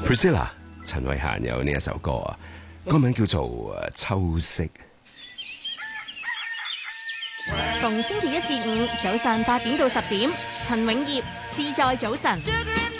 Priscilla 陳慧嫻有呢一首歌啊，歌名叫做《秋色》。 逢星期一至五早上8點到10點，陳永業自在早晨。